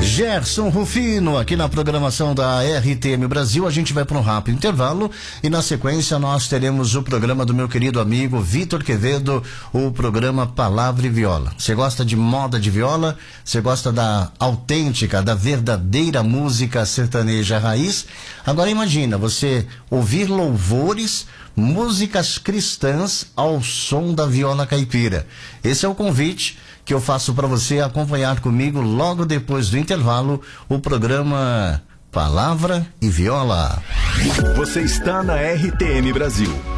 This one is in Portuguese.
Gerson Rufino, aqui na programação da RTM Brasil. A gente vai para um rápido intervalo e na sequência nós teremos o programa do meu querido amigo Vitor Quevedo, o programa Palavra e Viola. Você gosta de moda de viola? Você gosta da autêntica, da verdadeira música sertaneja raiz? Agora imagina você ouvir louvores, músicas cristãs ao som da viola caipira. Esse é o convite que eu faço para você acompanhar comigo logo depois do intervalo o programa Palavra e Viola. Você está na RTM Brasil.